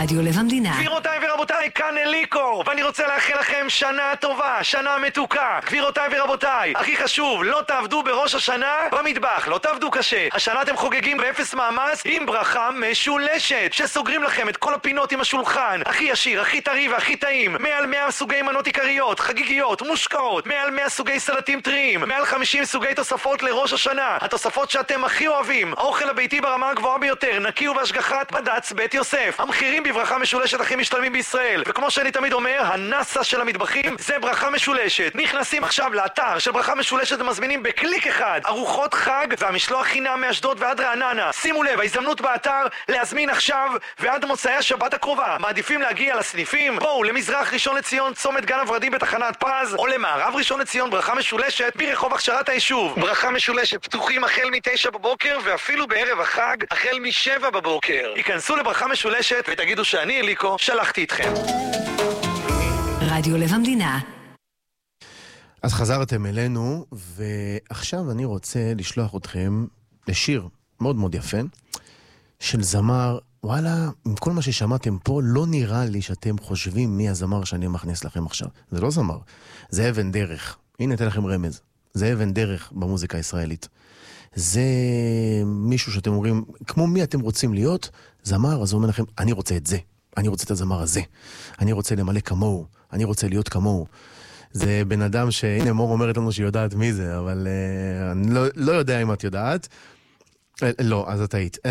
רדיו לב המדינה. גבירותיי ורבותיי, כאן אליקו, ואני רוצה לאחל לכם שנה טובה, שנה מתוקה. גבירותיי ורבותיי, הכי חשוב, לא תעבדו בראש השנה במטבח, לא תעבדו קשה. השנה אתם חוגגים באפס מאמץ עם ברכה משולשת, שסוגרים לכם את כל הפינות עם השולחן, הכי ישיר, הכי טרי והכי טעים. מעל 100 סוגי מנות עיקריות, חגיגיות, מושקעות, מעל 100 סוגי סלטים טריים, מעל 50 סוגי תוספות לראש השנה. התוספות שאתם הכי אוהבים, האוכל הביתי ברמה הגבוהה ביותר, נקי ובהשגחת בד"ץ בית יוסף. המחירים בברכה משולשת הכי משתלמים בישראל, וכמו שאני תמיד אומר, הנאסה של המטבחים זה ברכה משולשת. נכנסים עכשיו לאתר של ברכה משולשת ומזמינים בקליק אחד ארוחות חג והמשלוח חינם מאשדוד ועד רעננה. שימו לב, ההזדמנות באתר להזמין עכשיו ועד מוצאי השבת הקרובה. מעדיפים להגיע לסניפים? בואו למזרח ראשון לציון צומת גן הוורדים בתחנת פז, או למערב ראשון לציון ברכה משולשת ברחוב הכשרת היישוב. ברכה משולשת פתוחים החל מ-9 בבוקר ואפילו בערב החג החל מ-7 בבוקר. היכנסו לברכה משולשת ותגידו שאני אליקו שלחתי אתכם. רדיו לב המדינה. אז חזרתם אלינו, ועכשיו אני רוצה לשלוח אתכם לשיר מאוד מאוד יפה של זמר. וואלה, עם כל מה ששמעתם פה, לא נראה לי שאתם חושבים מי הזמר שאני מכניס לכם עכשיו. זה לא זמר, זה אבן דרך. הנה אתן לכם רמז, זה אבן דרך במוזיקה הישראלית. זה מישהו שאתם אומרים, כמו מי אתם רוצים להיות, זמר, אז הוא אומר לכם, אני רוצה את זה, אני רוצה את הזמר הזה, אני רוצה למלא כמוהו, אני רוצה להיות כמוהו. זה בן אדם שהנה מור אומרת לנו שהיא יודעת מי זה, אבל אני לא יודע אם את יודעת. לא, אז את היית.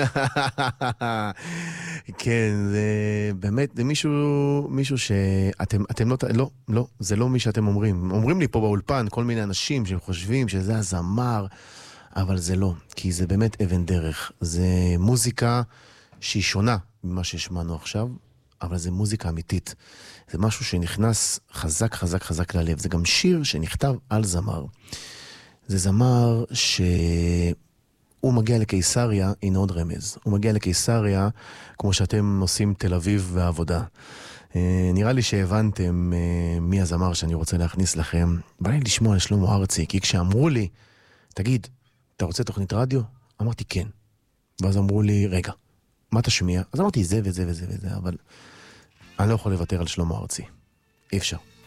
כן, זה באמת, זה מישהו שאתם לא, זה לא מי שאתם אומרים. אומרים לי פה באולפן כל מיני אנשים שחושבים שזה הזמר, אבל זה לא, כי זה באמת אבן דרך. זה מוזיקה שהיא שונה ממה ששמענו עכשיו, אבל זה מוזיקה אמיתית. זה משהו שנכנס חזק חזק חזק ללב. זה גם שיר שנכתב על זמר. זה זמר שהוא מגיע לקיסריה, הנה עוד רמז. הוא מגיע לקיסריה כמו שאתם עושים תל אביב ועבודה. נראה לי שהבנתם מי הזמר שאני רוצה להכניס לכם. בא לי לשמוע על שלמה ארצי, כי כשאמרו לי, תגיד, אתה רוצה תוכנית רדיו? אמרתי כן. ואז אמרו לי, רגע, מה תשמיע? אז אמרתי זה וזה וזה וזה, אבל אני לא יכול לוותר על שלמה ארצי. אי אפשר.